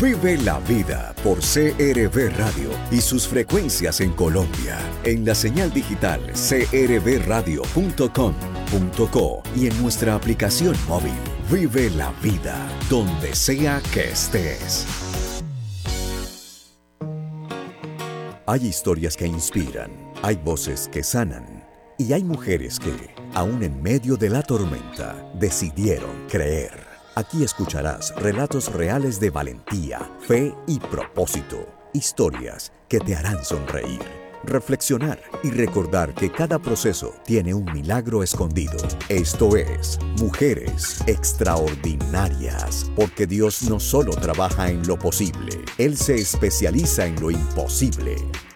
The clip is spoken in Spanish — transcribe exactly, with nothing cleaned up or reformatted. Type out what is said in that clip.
Vive la vida por C R V Radio y sus frecuencias en Colombia, en la señal digital c r v radio punto com punto co y en nuestra aplicación móvil. Vive la vida donde sea que estés. Hay historias que inspiran, hay voces que sanan y hay mujeres que, aún en medio de la tormenta, decidieron creer. Aquí escucharás relatos reales de valentía, fe y propósito. Historias que te harán sonreír, reflexionar y recordar que cada proceso tiene un milagro escondido. Esto es Mujeres Extraordinarias, porque Dios no solo trabaja en lo posible, Él se especializa en lo imposible.